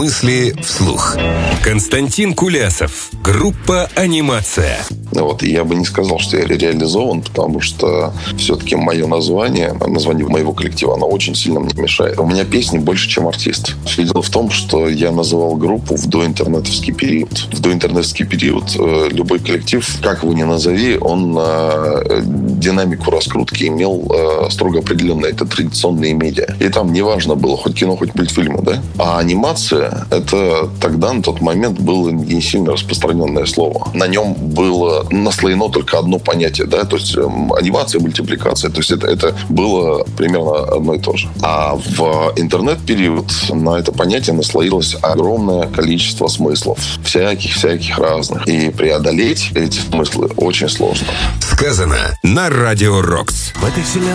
Мысли вслух. Константин Кулясов. Группа «Анимация». Вот, и я бы не сказал, что я реализован, потому что все-таки мое название моего коллектива, оно очень сильно мне мешает. У меня песни больше, чем артист. Все дело в том, что я называл группу в доинтернетовский период. В доинтернетовский период любой коллектив, как его ни назови, он динамику раскрутки имел строго определенно. Это традиционные медиа. И там неважно было, хоть кино, хоть мультфильмы, да? А анимация, это тогда, на тот момент, было не сильно распространенное слово. На нем было наслоено только одно понятие, да, то есть анимация, мультипликация, то есть это было примерно одно и то же. А в интернет-период на это понятие наслоилось огромное количество смыслов, всяких разных, и преодолеть эти смыслы очень сложно. Сказано на Радио Рокс.